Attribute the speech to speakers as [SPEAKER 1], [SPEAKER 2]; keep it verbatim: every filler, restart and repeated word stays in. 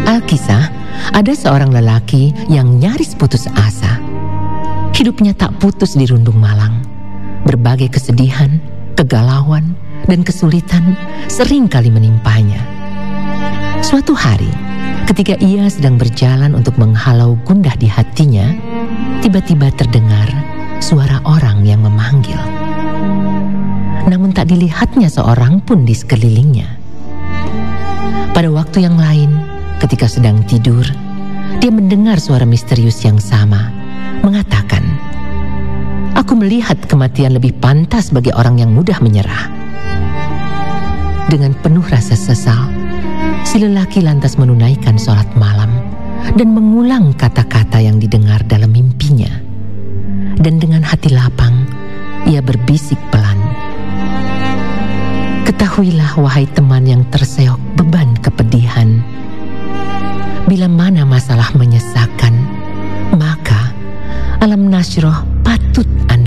[SPEAKER 1] Alkisah, ada seorang lelaki yang nyaris putus asa. Hidupnya tak putus dirundung malang. Berbagai kesedihan, kegalauan, dan kesulitan sering kali menimpanya. Suatu hari, ketika ia sedang berjalan untuk menghalau gundah di hatinya, tiba-tiba terdengar suara orang yang memanggil. Namun tak dilihatnya seorang pun di sekelilingnya. Pada waktu yang lain, ketika sedang tidur, dia mendengar suara misterius yang sama, mengatakan, "Aku melihat kematian lebih pantas bagi orang yang mudah menyerah." Dengan penuh rasa sesal, si lelaki lantas menunaikan sholat malam dan mengulang kata-kata yang didengar dalam mimpinya. Dan dengan hati lapang, ia berbisik pelan, "Ketahuilah wahai teman yang terseok beban kepedihan, bila mana masalah menyesakan, maka alam nasyroh patut Anda